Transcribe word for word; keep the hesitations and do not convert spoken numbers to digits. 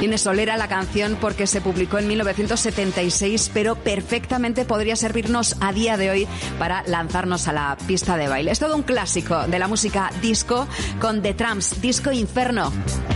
Tiene solera la canción porque se publicó en mil novecientos setenta y seis, pero perfectamente podría servirnos a día de hoy para lanzarnos a la pista de baile. Es todo un clásico de la música disco con The Tramps, Disco Inferno.